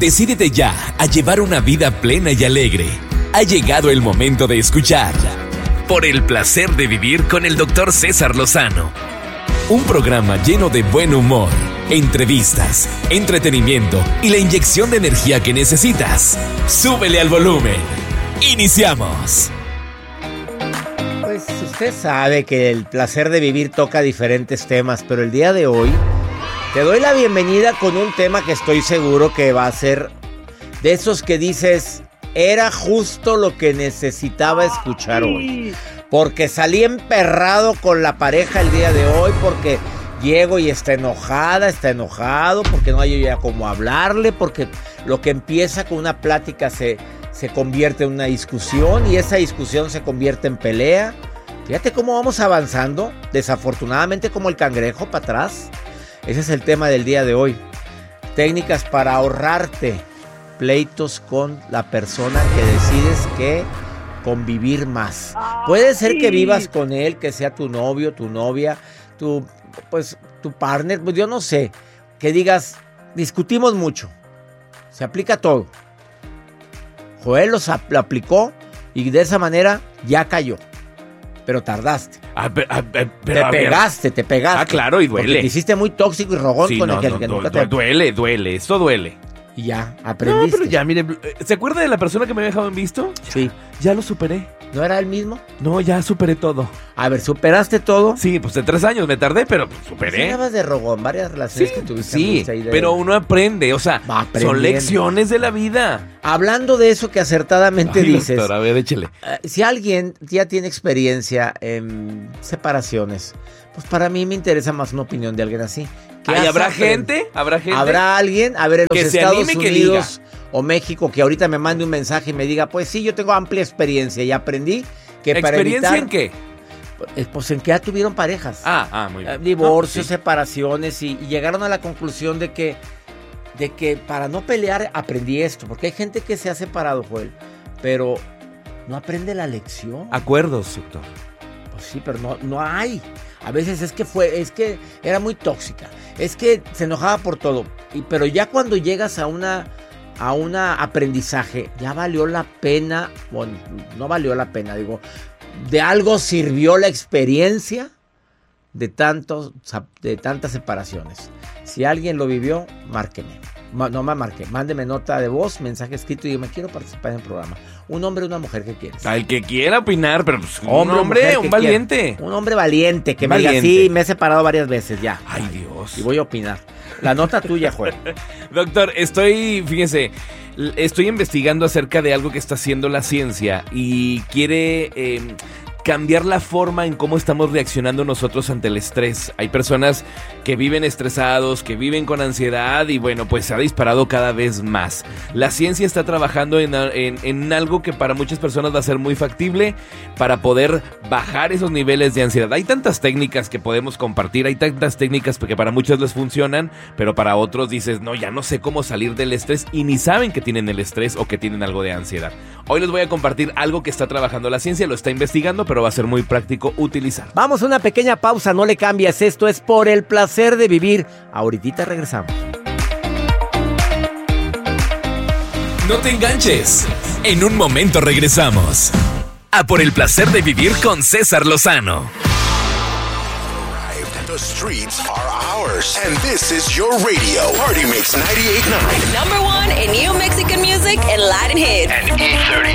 Decídete ya a llevar una vida plena y alegre. Ha llegado el momento de escuchar Por el placer de vivir con el Dr. César Lozano. Un programa lleno de buen humor, entrevistas, entretenimiento y la inyección de energía que necesitas. Súbele al volumen. ¡Iniciamos! Pues usted sabe que el placer de vivir toca diferentes temas, pero el día de hoy te doy la bienvenida con un tema que estoy seguro que va a ser de esos que dices, era justo lo que necesitaba escuchar hoy. Porque salí emperrado con la pareja el día de hoy, porque llego y está enojado, porque no hay ya cómo hablarle, porque lo que empieza con una plática se convierte en una discusión y esa discusión se convierte en pelea. Fíjate cómo vamos avanzando, desafortunadamente como el cangrejo para atrás. Ese es el tema del día de hoy. Técnicas para ahorrarte pleitos con la persona que decides que convivir más. Puede ser que vivas con él, que sea tu novio, tu novia, tu partner, pues yo no sé. Que digas, discutimos mucho. Se aplica todo. Joel lo aplicó y de esa manera ya cayó. Pero tardaste. Te pegaste. Ah, claro, y duele. Porque te hiciste muy tóxico y rogón sí, con no, el que nunca te... Duele, esto duele. Y ya, aprendiste. No, pero ya, mire, ¿se acuerda de la persona que me había dejado en visto? Sí. Ya lo superé. ¿No era el mismo? No, ya superé todo. A ver, ¿superaste todo? Sí, pues de 3 años me tardé, pero superé. ¿Sí hablabas de rogón? Varias relaciones que tuviste. Sí, pero uno aprende, o sea, son lecciones de la vida. Hablando de eso que acertadamente dices. Doctor, a ver, échale. Si alguien ya tiene experiencia en separaciones, pues para mí me interesa más una opinión de alguien así. ¿Habrá gente? Habrá alguien, a ver, en los que Estados se anime, Unidos o México, que ahorita me mande un mensaje y me diga, pues sí, yo tengo amplia experiencia y aprendí que para ¿Experiencia evitar, en qué? Pues en que ya tuvieron parejas. Muy bien. Divorcios, sí. Separaciones y llegaron a la conclusión de que para no pelear aprendí esto, porque hay gente que se ha separado, Joel, pero no aprende la lección. Acuerdos, doctor. Pues sí, pero no hay. A veces es que era muy tóxica, es que se enojaba por todo, pero ya cuando llegas a un aprendizaje, ya valió la pena, bueno, no valió la pena, digo, de algo sirvió la experiencia de tantas separaciones. Si alguien lo vivió, márqueme. No me marque, mándeme nota de voz, mensaje escrito y yo me quiero participar en el programa. Un hombre o una mujer, ¿qué quieres? El que quiera opinar, pero pues, hombre, un valiente. Un hombre valiente que me diga, sí, me he separado varias veces ya. Ay, Dios. Y voy a opinar. La nota tuya, Joel. Doctor, fíjese, estoy investigando acerca de algo que está haciendo la ciencia y quiere cambiar la forma en cómo estamos reaccionando nosotros ante el estrés. Hay personas que viven estresados, que viven con ansiedad y bueno, pues se ha disparado cada vez más. La ciencia está trabajando en algo que para muchas personas va a ser muy factible para poder bajar esos niveles de ansiedad. Hay tantas técnicas que podemos compartir, hay tantas técnicas que para muchos les funcionan, pero para otros dices, no, ya no sé cómo salir del estrés y ni saben que tienen el estrés o que tienen algo de ansiedad. Hoy les voy a compartir algo que está trabajando la ciencia, lo está investigando, pero va a ser muy práctico utilizar. Vamos a una pequeña pausa, no le cambies. Esto es Por el placer de vivir. Ahorita regresamos. No te enganches. En un momento regresamos a Por el placer de vivir con César Lozano. The streets are ours, and this is your radio. Party Mix 98.9. Number one in new Mexican music and Latin hits. And E30